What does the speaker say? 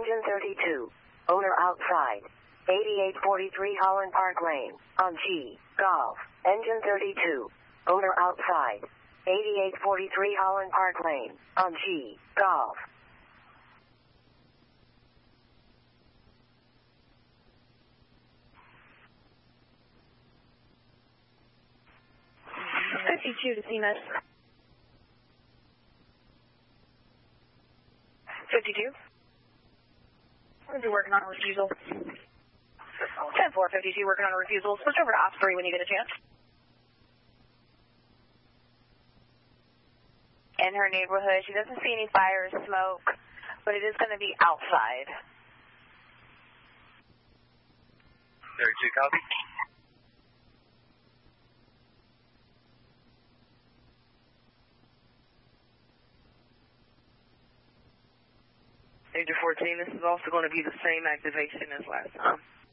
Engine 32. Owner outside. 8843 Holland Park Lane. On G. Golf. Engine 32. Owner outside. 8843 Holland Park Lane. On G. Golf. $52 to CMS. 52. We'll be working on a refusal. 10-4, 52, working on a refusal. Switch over to Osprey when you get a chance. In her neighborhood, she doesn't see any fire or smoke, but it is going to be outside. 32, copy. Major 14, this is also going to be the same activation as last time.